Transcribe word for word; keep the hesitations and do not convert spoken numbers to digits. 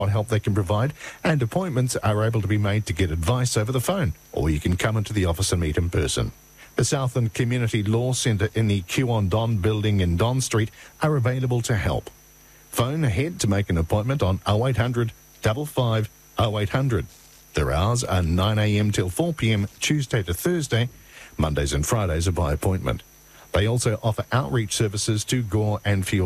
what help they can provide, and appointments are able to be made to get advice over the phone, or you can come into the office and meet in person. The Southland Community Law Centre in the Q on Don building in Don Street are available to help. Phone ahead to make an appointment on oh eight hundred, five five, oh eight hundred. Their hours are nine a m till four p m Tuesday to Thursday. Mondays and Fridays are by appointment. They also offer outreach services to Gore and Field